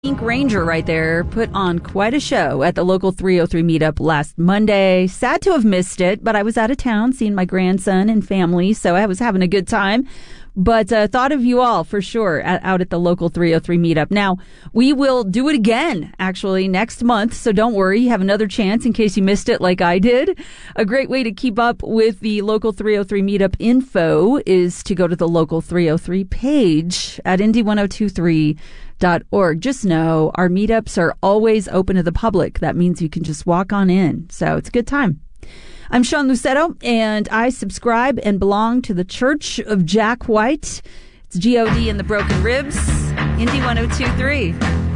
Pink Ranger right there put on quite a show at the local 303 meetup last Monday. Sad to have missed it, but I was out of town seeing my grandson and family, so I was having a good time. But thought of you all for sure out at the local 303 meetup. Now, we will do it again, actually, next month, so don't worry. You have another chance in case you missed it like I did. A great way to keep up with the local 303 meetup info is to go to the local 303 page at indy1023.org. Just know our meetups are always open to the public. That means you can just walk on in. So it's a good time. I'm Sean Lucetto, and I subscribe and belong to the Church of Jack White. It's G.O.D. and the Broken Ribs, Indy 1023.